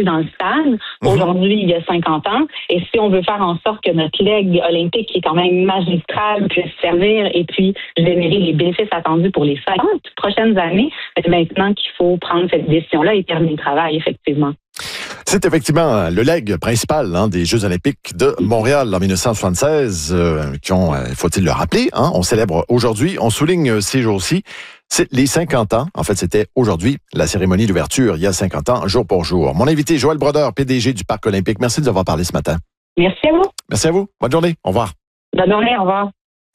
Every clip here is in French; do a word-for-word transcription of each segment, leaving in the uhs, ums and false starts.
passé dans le stade. Mm-hmm. Aujourd'hui, il y a cinquante ans. Et si on veut faire en sorte que notre legs olympique, qui est quand même magistral, puisse servir et puis générer les bénéfices attendus pour les cinquante prochaines années, c'est maintenant qu'il faut prendre cette décision-là et terminer le travail, effectivement. C'est effectivement le legs principal hein, des Jeux olympiques de Montréal en dix-neuf cent soixante-seize, euh, qui ont, euh, faut-il le rappeler, hein, on célèbre aujourd'hui, on souligne ces jours-ci, c'est les cinquante ans. En fait, c'était aujourd'hui la cérémonie d'ouverture, il y a cinquante ans, jour pour jour. Mon invité, Joël Brodeur, P D G du Parc olympique, merci de nous avoir parlé ce matin. Merci à vous. Merci à vous. Bonne journée. Au revoir. Bonne journée. Au revoir.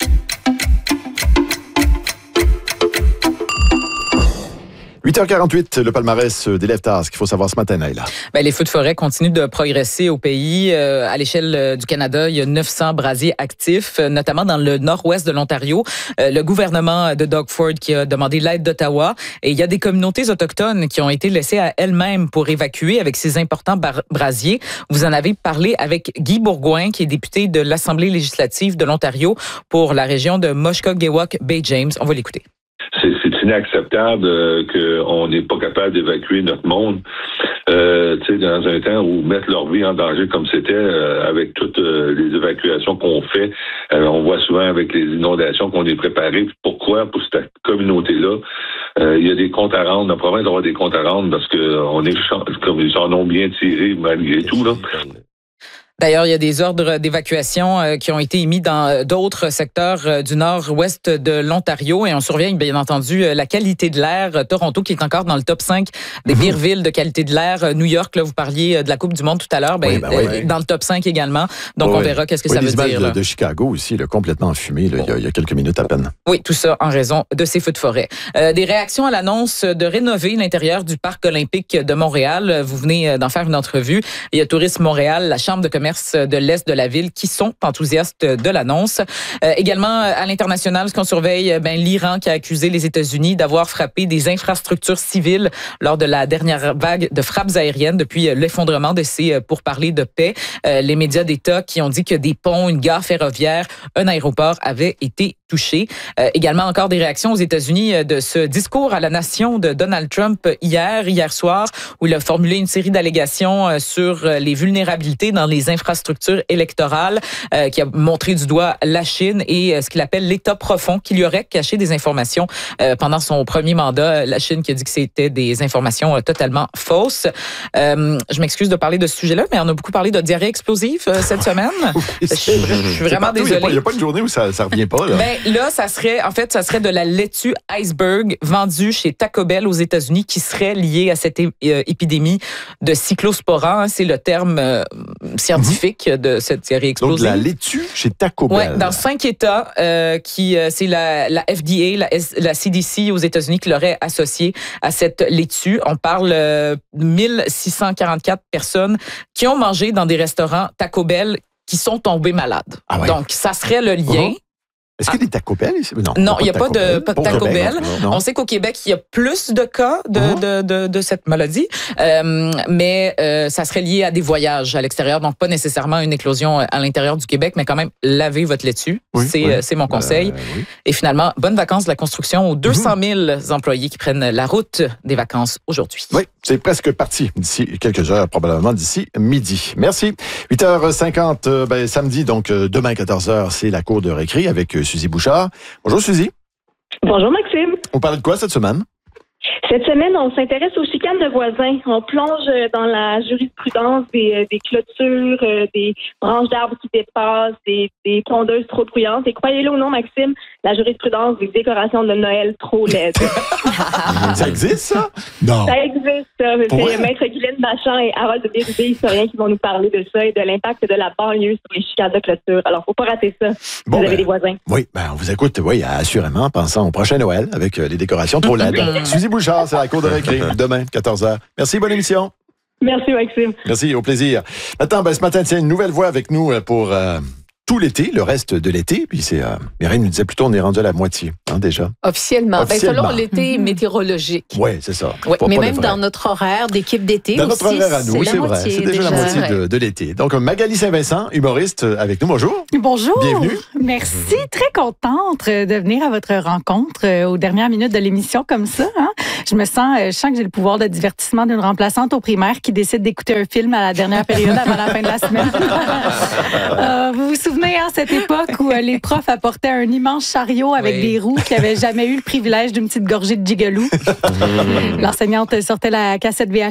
huit heures quarante-huit, le palmarès des Lève-Tard, qu'il faut savoir ce matin, Naïla. Ben, les feux de forêt continuent de progresser au pays. Euh, à l'échelle du Canada, il y a neuf cents brasiers actifs, notamment dans le nord-ouest de l'Ontario. Euh, le gouvernement de Doug Ford qui a demandé l'aide d'Ottawa. Et il y a des communautés autochtones qui ont été laissées à elles-mêmes pour évacuer avec ces importants bar- brasiers. Vous en avez parlé avec Guy Bourgouin, qui est député de l'Assemblée législative de l'Ontario pour la région de Mushkogewuk-Bay James. On va l'écouter. C'est, c'est inacceptable euh, qu'on n'est pas capable d'évacuer notre monde euh, dans un temps où mettre leur vie en danger comme c'était euh, avec toutes euh, les évacuations qu'on fait. Euh, on voit souvent avec les inondations qu'on est préparé. Pourquoi? Pour cette communauté-là. Euh, il y a des comptes à rendre. La province doit avoir des comptes à rendre parce qu'on est comme ils en ont bien tiré malgré tout. Là. D'ailleurs, il y a des ordres d'évacuation euh, qui ont été émis dans d'autres secteurs euh, du nord-ouest de l'Ontario et on surveille bien entendu euh, la qualité de l'air. Toronto qui est encore dans le top cinq des mm-hmm. pires villes de qualité de l'air. New York, là, vous parliez de la Coupe du Monde tout à l'heure, ben, oui, ben, oui, euh, oui. dans le top cinq également. Donc, oui, on verra qu'est-ce que oui, ça veut dire. De, là. de Chicago aussi, là, complètement fumé là, bon. il, y a, il y a quelques minutes à peine. Oui, tout ça en raison de ces feux de forêt. Euh, des réactions à l'annonce de rénover l'intérieur du Parc olympique de Montréal. Vous venez d'en faire une entrevue. Il y a Tourisme Montréal, la Chambre de commerce de l'Est de la ville qui sont enthousiastes de l'annonce. Euh, également, à l'international, ce qu'on surveille, ben, l'Iran qui a accusé les États-Unis d'avoir frappé des infrastructures civiles lors de la dernière vague de frappes aériennes depuis l'effondrement de ces pourparlers de paix. Euh, les médias d'État qui ont dit que des ponts, une gare ferroviaire, un aéroport avaient été touchés. Euh, également, encore des réactions aux États-Unis de ce discours à la nation de Donald Trump hier, hier soir, où il a formulé une série d'allégations sur les vulnérabilités dans les infrastructures électorale, euh, qui a montré du doigt la Chine et euh, ce qu'il appelle l'État profond, qui lui aurait caché des informations euh, pendant son premier mandat. La Chine qui a dit que c'était des informations euh, totalement fausses. Euh, je m'excuse de parler de ce sujet-là, mais on a beaucoup parlé de diarrhée explosive euh, cette semaine. Oui, je, je suis vraiment désolée. Il n'y a, a pas une journée où ça ne revient pas. Là. Ben, là, ça serait, en fait, ça serait de la laitue iceberg vendue chez Taco Bell aux États-Unis qui serait liée à cette é- euh, épidémie de cyclosporin. Hein, c'est le terme euh, scientifique mm-hmm. de cette diarrhée explosive. Donc, de la laitue chez Taco Bell. Oui, dans cinq États, euh, qui, euh, c'est la, la F D A, la, S, la C D C aux États-Unis qui l'aurait associée à cette laitue. On parle euh, mille six cent quarante-quatre personnes qui ont mangé dans des restaurants Taco Bell qui sont tombées malades. Ah ouais. Donc, ça serait le lien. Uh-huh. Est-ce qu'il y a des Taco Bell ici? Non, non il n'y a, a pas de, pas de Taco Bell. Non. On sait qu'au Québec, il y a plus de cas de, uh-huh. de, de, de cette maladie, euh, mais euh, ça serait lié à des voyages à l'extérieur, donc pas nécessairement une éclosion à l'intérieur du Québec, mais quand même, lavez votre laitue. Oui, c'est, oui. c'est mon conseil. Euh, oui. Et finalement, bonnes vacances de la construction aux deux cent mille uh-huh. employés qui prennent la route des vacances aujourd'hui. Oui, c'est presque parti d'ici quelques heures, probablement d'ici midi. Merci. huit heures cinquante, ben, samedi, donc demain quatorze heures, c'est la cour de récré avec Suzy Bouchard. Bonjour Suzy. Bonjour Maxime. On parle de quoi cette semaine? Cette semaine, on s'intéresse aux chicanes de voisins. On plonge dans la jurisprudence des, des clôtures, des branches d'arbres qui dépassent, des, des tondeuses trop bruyantes. Et croyez-le ou non, Maxime, la jurisprudence des décorations de Noël trop laides. Ça existe, ça? Non. Ça existe, ça. C'est ouais. Maître Guylaine Bachand et Harold Bérubé, historiens, qui vont nous parler de ça et de l'impact de la banlieue sur les chicanes de clôture. Alors, faut pas rater ça si bon, vous avez ben, des voisins. Oui, ben, on vous écoute, oui, assurément, pensant au prochain Noël avec les décorations trop laides. Suzy Bouchard, c'est la cour de récré, demain, quatorze heures. Merci, bonne émission. Merci, Maxime. Merci, au plaisir. Maintenant, ben, ce matin, tiens, une nouvelle voix avec nous pour euh, tout l'été, le reste de l'été. Puis c'est, euh, Mireille nous disait plutôt, on est rendu à la moitié, hein, déjà. Officiellement. Officiellement. Ben, selon l'été mm-hmm. météorologique. Oui, c'est ça. Ouais, mais même dans notre horaire d'équipe d'été dans aussi. Dans notre horaire à nous, c'est, c'est vrai. C'est déjà, déjà la moitié de, de l'été. Donc, Magali Saint-Vincent, humoriste, avec nous. Bonjour. Bonjour. Bienvenue. Merci. Très contente de venir à votre rencontre aux dernières minutes de l'émission comme ça. Hein? Je me sens, je sens que j'ai le pouvoir de divertissement d'une remplaçante au primaire qui décide d'écouter un film à la dernière période avant la fin de la semaine. euh, vous vous souvenez, hein, cette époque où euh, les profs apportaient un immense chariot avec oui. des roues qui n'avaient jamais eu le privilège d'une petite gorgée de Gigaloo. L'enseignante sortait la cassette V H S